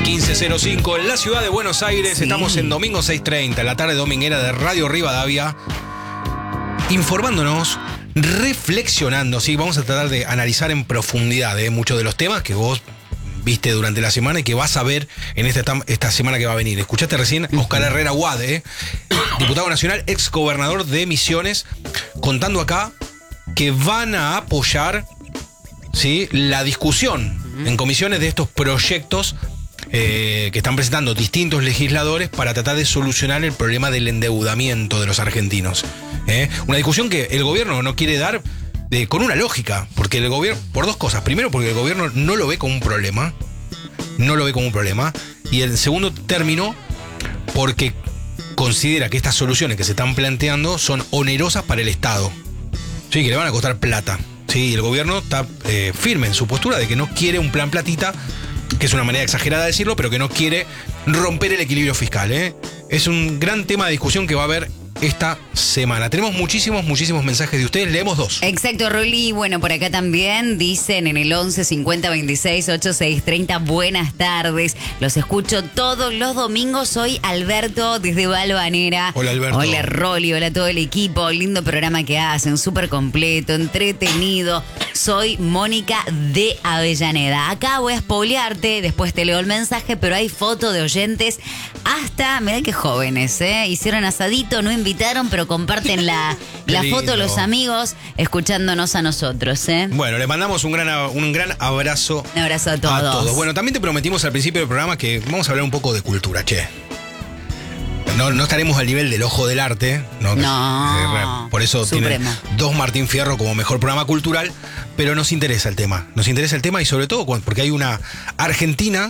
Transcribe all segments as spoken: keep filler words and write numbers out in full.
quince cero cinco en la ciudad de Buenos Aires. Sí. Estamos en domingo seis treinta, la tarde dominguera de Radio Rivadavia, informándonos, reflexionando. Sí, vamos a tratar de analizar en profundidad eh, muchos de los temas que vos viste durante la semana y que vas a ver en esta, esta semana que va a venir. Escuchaste recién a Oscar Herrera Guade, eh, diputado nacional, ex gobernador de Misiones, contando acá que van a apoyar, ¿sí?, la discusión uh-huh. en comisiones de estos proyectos eh, que están presentando distintos legisladores para tratar de solucionar el problema del endeudamiento de los argentinos. ¿eh? Una discusión que el gobierno no quiere dar eh, con una lógica, porque el gobierno, por dos cosas. Primero, porque el gobierno no lo ve como un problema, no lo ve como un problema. Y en segundo término, porque considera que estas soluciones que se están planteando son onerosas para el Estado. Sí, que le van a costar plata. Sí, el gobierno está eh, firme en su postura de que no quiere un plan platita, que es una manera exagerada de decirlo, pero que no quiere romper el equilibrio fiscal. ¿eh? Es un gran tema de discusión que va a haber esta semana. Tenemos muchísimos, muchísimos mensajes de ustedes. Leemos dos. Exacto, Ruli. Bueno, por acá también dicen en el once cincuenta veintiséis ochenta y seis treinta. Buenas tardes. Los escucho todos los domingos. Soy Alberto desde Balvanera. Hola, Alberto. Hola, Roli. Hola a todo el equipo. Lindo programa que hacen. Súper completo, entretenido. Soy Mónica de Avellaneda. Acá voy a spoilearte, después te leo el mensaje, pero hay fotos de oyentes hasta, mirá qué jóvenes, ¿eh? Hicieron asadito, no invitaron, pero comparten la, la foto de los amigos escuchándonos a nosotros, ¿eh? Bueno, les mandamos un gran, un gran abrazo. Un abrazo a todos. a todos. Bueno, también te prometimos al principio del programa que vamos a hablar un poco de cultura, che. No, no estaremos al nivel del Ojo del Arte, ¿no? No. Por eso Supremo. Tienen dos Martín Fierro como mejor programa cultural, pero nos interesa el tema. Nos interesa el tema y sobre todo porque hay una Argentina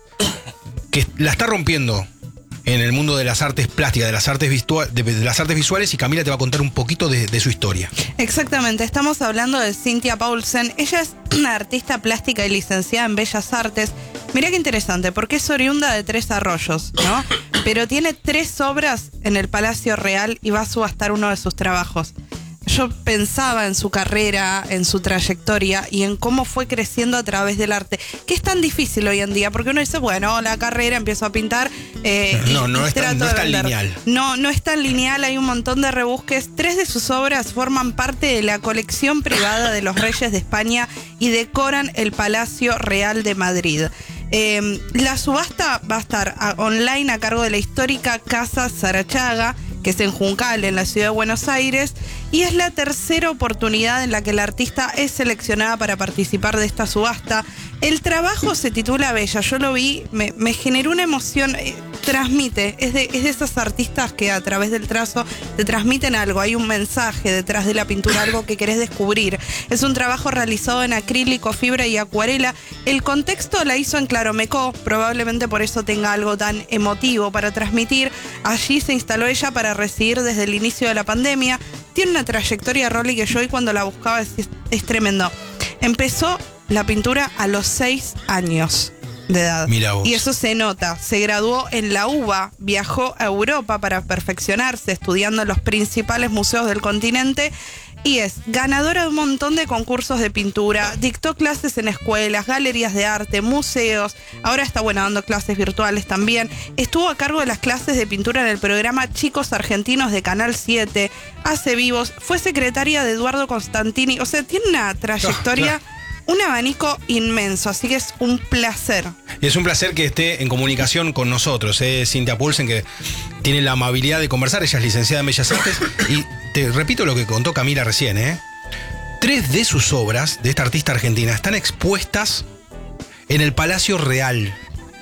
que la está rompiendo en el mundo de las artes plásticas, de las artes, vistua- de, de las artes visuales, y Camila te va a contar un poquito de, de su historia. Exactamente, estamos hablando de Cynthia Paulsen. Ella es una artista plástica y licenciada en Bellas Artes. Mirá qué interesante, porque es oriunda de Tres Arroyos, ¿no? Pero tiene tres obras en el Palacio Real y va a subastar uno de sus trabajos. Yo pensaba en su carrera, en su trayectoria y en cómo fue creciendo a través del arte, que es tan difícil hoy en día, porque uno dice, bueno, la carrera, empiezo a pintar eh, no, y, no, y es tan, no es tan lineal. No, no es tan lineal, hay un montón de rebusques. Tres de sus obras forman parte de la colección privada de los Reyes de España y decoran el Palacio Real de Madrid. Eh, la subasta va a estar a, online a cargo de la histórica Casa Sarachaga, que es en Juncal, en la ciudad de Buenos Aires, y es la tercera oportunidad en la que la artista es seleccionada para participar de esta subasta. El trabajo se titula Bella, yo lo vi, me, me generó una emoción, eh, transmite, es de, es de esas artistas que a través del trazo te transmiten algo, hay un mensaje detrás de la pintura, algo que querés descubrir. Es un trabajo realizado en acrílico, fibra y acuarela. El contexto la hizo en Claromecó, probablemente por eso tenga algo tan emotivo para transmitir. Allí se instaló ella para residir desde el inicio de la pandemia. Tiene una trayectoria, Rolly, que yo hoy cuando la buscaba es, es tremendo. Empezó la pintura a los seis años de edad. Mira vos. Y eso se nota. Se graduó en la U B A, viajó a Europa para perfeccionarse, estudiando en los principales museos del continente. Y es ganadora de un montón de concursos de pintura, dictó clases en escuelas, galerías de arte, museos, ahora está, bueno, dando clases virtuales también. Estuvo a cargo de las clases de pintura en el programa Chicos Argentinos de Canal siete, hace vivos, fue secretaria de Eduardo Constantini, o sea, tiene una trayectoria, un abanico inmenso, así que es un placer. Y es un placer que esté en comunicación con nosotros, ¿eh? Cynthia Paulsen, que tiene la amabilidad de conversar. Ella es licenciada en Bellas Artes. Y te repito lo que contó Camila recién, ¿eh? Tres de sus obras, de esta artista argentina, están expuestas en el Palacio Real,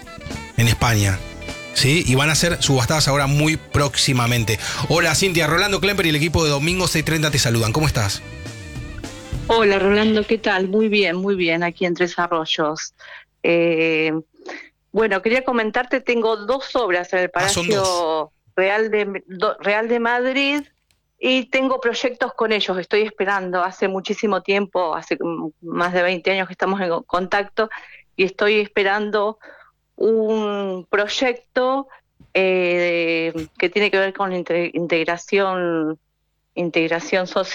en España, ¿sí? Y van a ser subastadas ahora muy próximamente. Hola, Cynthia. Rolando Klemper y el equipo de Domingo seis treinta te saludan. ¿Cómo estás? Hola, Rolando, ¿qué tal? Muy bien, muy bien, aquí en Tres Arroyos. Eh, bueno, quería comentarte, tengo dos obras en el Palacio ah, Real, de, do, Real de Madrid y tengo proyectos con ellos, estoy esperando, hace muchísimo tiempo, hace más de veinte años que estamos en contacto y estoy esperando un proyecto eh, que tiene que ver con la integración, integración social.